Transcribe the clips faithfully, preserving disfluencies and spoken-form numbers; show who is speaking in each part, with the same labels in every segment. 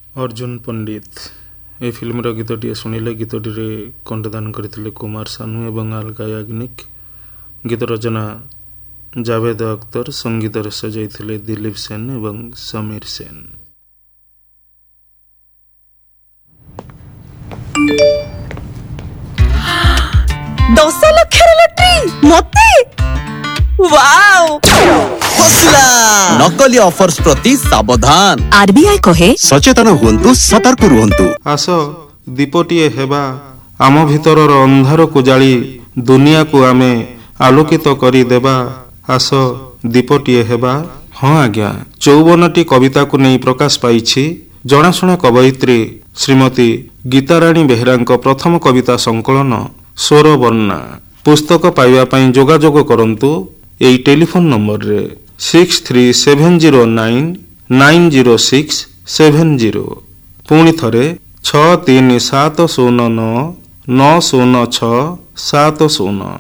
Speaker 1: अर्जुन पंडित ए film गीतटी शुणिले गीतटी कंठदान करते कुमार सानू एवं अलका याग्निक। गीत रचना जावेद अख्तर, संगीत सजाई दिलीप सेन एवं समीर सेन।
Speaker 2: दस लाख लॉटरी मते वाओ हसला।
Speaker 3: नकली ऑफर्स प्रति सावधान।
Speaker 2: आरबीआई कहे
Speaker 3: सचेतन हुंतु, सतर्क रुहंतु।
Speaker 1: आस दीपटीए हेबा आम भितरर अंधार को जाली दुनिया को आमे आलोकित करी देबा। आस दीपटीए हेबा। हाँ आज्ञा, चौवनटी कविता को नहीं प्रकाश पाइछि जनाशुना कवयित्री श्रीमती गीताराणी बेहेरांक प्रथम कविता संकलन स्वर वर्णा। पुस्तक पाइबा पई जोगाजोग करंतु एई टेलीफोन नंबर रे six three seven zero nine nine zero six seven zero. पुणी थरे छ तीन सात शून्य नौ नौ शून्य छ सात शून्य।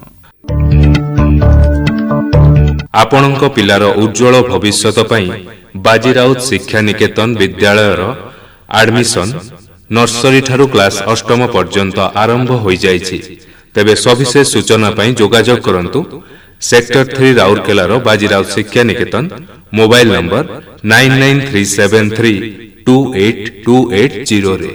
Speaker 4: आपणक पिलार उज्जवल भविष्यत पई बाजीराउत शिक्षा निकेतन विद्यालयर एडमिशन नर्सरी ठारू क्लास अष्टम पर्यंत आरंभ हो जाइछि। तेबे सविशेष सूचना पई जोगाजोग करंतु सेक्टर थ्री राउरकेलार बाजीराउत शिक्षा निकेतन, mobile number nine nine three seven three to eight to eight zero रे।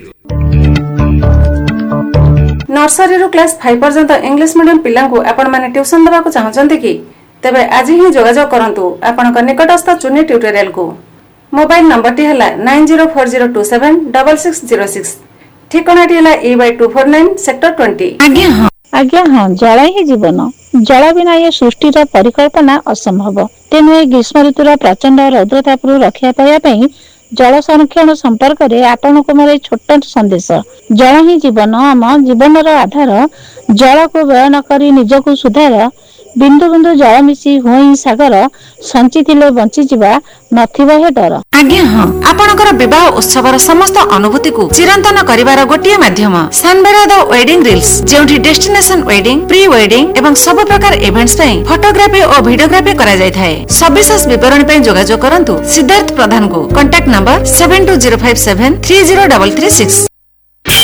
Speaker 5: नर्सरी रू क्लास फाइव पर्यंत इंग्लिश मीडियम पिला को आपण माने ट्यूशन देबा को चाहछन्ते कि तेबे आज ही जोगाजोग करंतु आपनक निकटस्थ चुनी ट्यूटोरियल को। मोबाइल नंबर टी हला nine zero four zero two seven six six zero six. ठिकाना टी हला ए by two four nine sector twenty.
Speaker 6: आज्ञा हां आज्ञा हां जल ही जीवन। जल बिना ये सृष्टिर परिकल्पना असंभव। तेणु ग्रीष्म ऋतुर प्रचंड रौद्रतापू रक्षा पाइबा जल संरक्षण संपर्क में आपको मोर छोट संदेश। जल ही जीवन, आम जीवन आधार। जल को व्यय न करी निजको सुधार। बिंदु बिंदु जल मिसी हुई सागर, संचिथिले बंची जीवा नथिबा हे डर।
Speaker 2: आज्ञा हां आपनकर विवाह उत्सवर समस्त अनुभूति को चिरंतन करिवार गोटिए माध्यम सानबेरा the wedding reels, जेउठी destination wedding, pre wedding एवं सब प्रकार इवेंट्स पई फोटोग्राफी और वीडियोग्राफी करा जाय थाए। सविशेष विवरण पई जोगाजोग करंतु सिद्धार्थ प्रधान को। Contact number seven to zero five seven three zero three three six.